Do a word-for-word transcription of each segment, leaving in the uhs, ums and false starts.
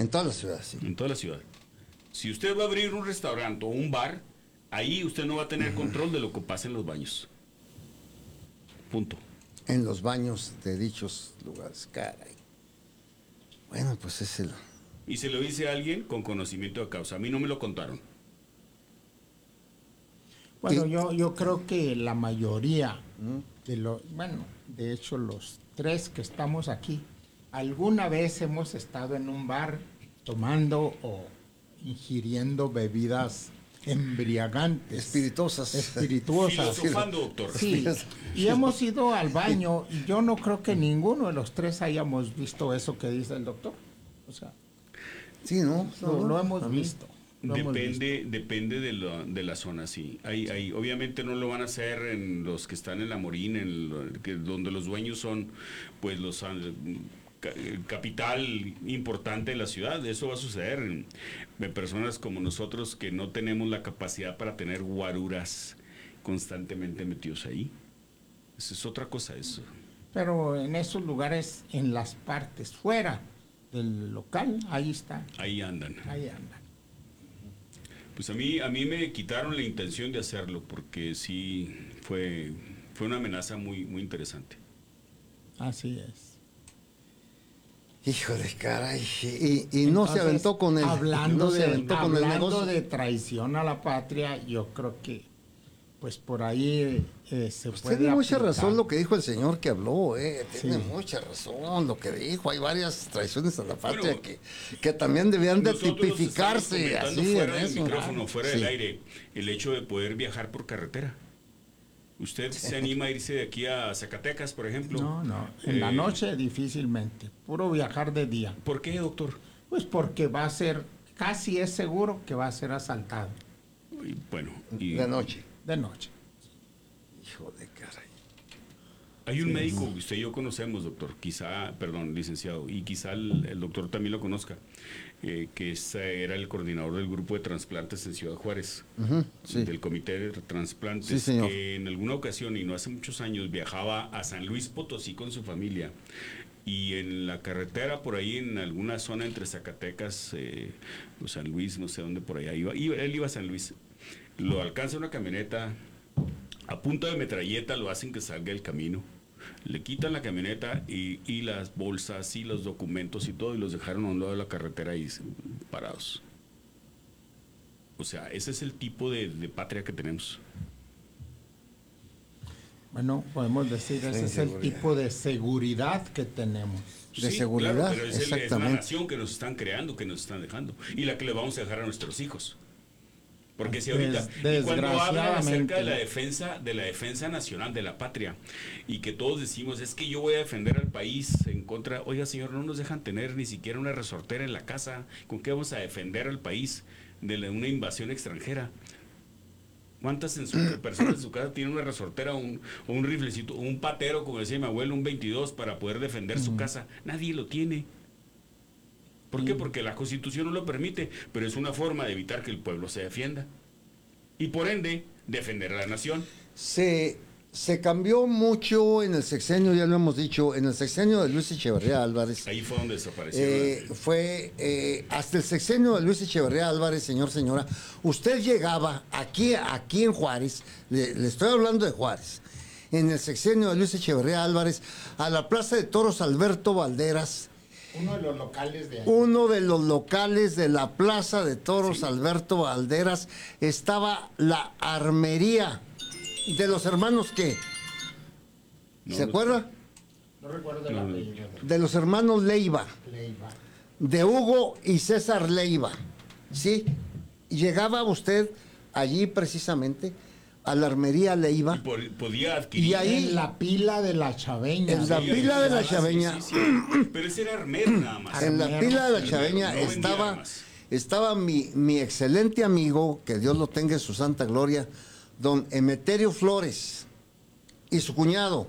En toda la ciudad, sí. En toda la ciudad. Si usted va a abrir un restaurante o un bar, ahí usted no va a tener control de lo que pasa en los baños. Punto. En los baños de dichos lugares, caray. Bueno, pues es el... Y se lo dice a alguien con conocimiento de causa. A mí no me lo contaron. Bueno, yo, yo creo que la mayoría de los, bueno, de hecho los tres que estamos aquí, alguna vez hemos estado en un bar tomando o ingiriendo bebidas embriagantes. Espirituosas. Espirituosas. Filosofando, doctor. Sí, y hemos ido al baño y yo no creo que ninguno de los tres hayamos visto eso que dice el doctor. O sea, sí, ¿no? lo, no, lo hemos a mí. visto. Lo hemos Depende, visto. depende de, lo, de la zona, sí. Hay, hay, obviamente no lo van a hacer en los que están en la Morín, en lo, que, donde los dueños son, pues, los el capital importante de la ciudad. Eso va a suceder en, en personas como nosotros que no tenemos la capacidad para tener guaruras constantemente metidos ahí. Eso es otra cosa, eso. Pero en esos lugares, en las partes fuera del local, ahí está. Ahí andan. Ahí andan. Pues a mí, a mí me quitaron la intención de hacerlo porque sí fue, fue una amenaza muy, muy interesante. Así es. Híjole, caray. Y, y no Entonces, se aventó con el, hablando no se de, aventó con el hablando negocio. de traición a la patria, yo creo que pues por ahí eh, se Pues puede tiene mucha aplicar. razón lo que dijo el señor que habló, eh. Tiene Sí. mucha razón lo que dijo. Hay varias traiciones a la patria Bueno, que, que también debían de Nosotros tipificarse estamos comentando así fuera en del eso. micrófono, fuera Sí. del aire, el hecho de poder viajar por carretera. ¿Usted se anima a irse de aquí a Zacatecas, por ejemplo? No, no, en la Eh, noche difícilmente, puro viajar de día. ¿Por qué, doctor? Pues porque va a ser, casi es seguro que va a ser asaltado Y, bueno, y De noche. de noche. Hijo de caray. hay un médico que usted y yo conocemos, doctor, quizá, perdón, licenciado, y quizá el, el doctor también lo conozca, eh, que es, era el coordinador del grupo de trasplantes en Ciudad Juárez, Ujú, sí. del comité de trasplantes, Sí, señor. que en alguna ocasión, y no hace muchos años, viajaba a San Luis Potosí con su familia, y en la carretera, por ahí, en alguna zona entre Zacatecas, eh, o San Luis, no sé dónde por allá iba, iba, él iba a San Luis, lo alcanza una camioneta, a punta de metralleta lo hacen que salga del camino, le quitan la camioneta y, y las bolsas y los documentos y todo y los dejaron a un lado de la carretera y parados. O sea, ese es el tipo de, de patria que tenemos. Bueno, podemos decir, ese Sí, es el seguridad. tipo de seguridad que tenemos. De Sí, seguridad, claro, pero es, el- es la exactamente. nación que nos están creando, que nos están dejando y la que le vamos a dejar a nuestros hijos. Porque si Des- ahorita, y cuando hablan acerca de la desgraciadamente. defensa, de la defensa nacional, de la patria, y que todos decimos, es que yo voy a defender al país en contra, oiga señor, no nos dejan tener ni siquiera una resortera en la casa, ¿con qué vamos a defender al país de la- una invasión extranjera? ¿Cuántas en su, personas en su casa tienen una resortera, un, o un riflecito, o un patero, como decía mi abuelo, un veintidós para poder defender su casa? Nadie lo tiene. ¿Por qué? Porque la Constitución no lo permite, pero es una forma de evitar que el pueblo se defienda. Y por ende, defender a la nación. Se, se cambió mucho en el sexenio, ya lo hemos dicho, en el sexenio de Luis Echeverría Álvarez. Ahí fue donde desapareció. Eh, fue eh, hasta el sexenio de Luis Echeverría Álvarez, señor, señora, usted llegaba aquí, aquí en Juárez, le, le estoy hablando de Juárez, en el sexenio de Luis Echeverría Álvarez, a la Plaza de Toros Alberto Valderas, Uno de los locales de ahí. uno de los locales de la Plaza de Toros Alberto Valderas, estaba la armería de los hermanos que, No, ¿se no- acuerda? No recuerdo el apellido. De los hermanos Leiva. Leiva. De Hugo y César Leiva, ¿sí? Llegaba usted allí precisamente a la armería Y Leiva, por- podía adquirir. y ahí- En la pila de la Chaveña. En la Sí, pila de la sí, Chaveña. sí, sí. Pero ese era armero nada más. en la Armero, pila de la armero, Chaveña no vendía estaba, armas. estaba mi, mi excelente amigo, que Dios lo tenga en su santa gloria, don Emeterio Flores, y su cuñado,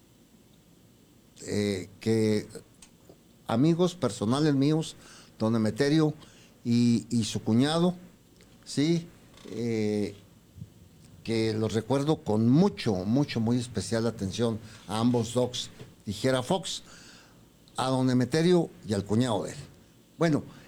eh, que amigos personales míos, don Emeterio y, y su cuñado, sí, eh, que los recuerdo con mucho, mucho, muy especial atención a ambos docs, dijera Fox, a don Emeterio y al cuñado de él. Bueno,